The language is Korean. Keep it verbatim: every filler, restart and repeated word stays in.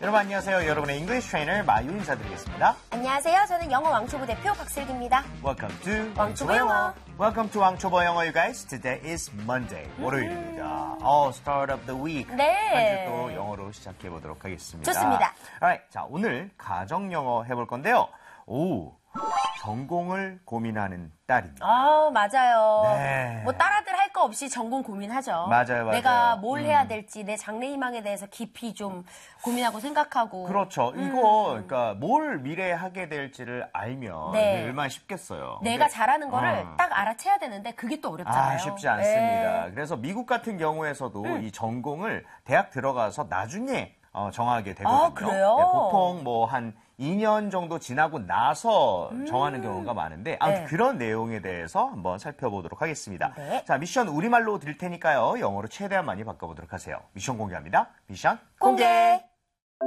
여러분 안녕하세요. 여러분의 잉글리시 트레이너 마유 인사드리겠습니다. 안녕하세요. 저는 영어 왕초보 대표 박슬기입니다. Welcome to 왕초보 영어. Welcome to 왕초보 영어, you guys. Today is Monday. 월요일입니다. Oh, start of the week. 네. 한 주 또 영어로 시작해 보도록 하겠습니다. 좋습니다. Alright, 자 오늘 가정 영어 해볼 건데요. 오, 전공을 고민하는 딸입니다. 아, 맞아요. 네. 뭐 딸아들 할 거 없이 전공 고민하죠. 맞아요, 맞아요. 내가 뭘 음. 해야 될지 내 장래 희망에 대해서 깊이 좀 고민하고 생각하고. 그렇죠. 음. 이거 그러니까 뭘 미래에 하게 될지를 알면 네. 얼마나 쉽겠어요. 내가 근데, 잘하는 거를 어. 딱 알아채야 되는데 그게 또 어렵잖아요. 아, 쉽지 않습니다. 네. 그래서 미국 같은 경우에서도 음. 이 전공을 대학 들어가서 나중에 어, 정하게 되거든요. 아, 그래요? 네, 보통 뭐 한 이 년 정도 지나고 나서 음. 정하는 경우가 많은데 아무튼 네. 그런 내용에 대해서 한번 살펴보도록 하겠습니다. 네. 자, 미션 우리말로 드릴 테니까요. 영어로 최대한 많이 바꿔보도록 하세요. 미션 공개합니다. 미션 공개.